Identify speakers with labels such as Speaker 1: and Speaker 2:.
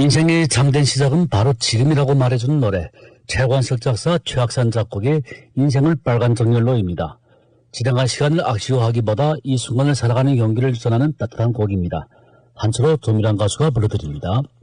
Speaker 1: 인생의 참된 시작은 바로 지금이라고 말해주는 노래, 최관석 작사, 최학산 작곡의 인생을 빨간 정열로입니다. 지나간 시간을 아쉬워하기보다 이 순간을 살아가는 용기를 전하는 따뜻한 곡입니다. 한초로 조미란 가수가 불러드립니다.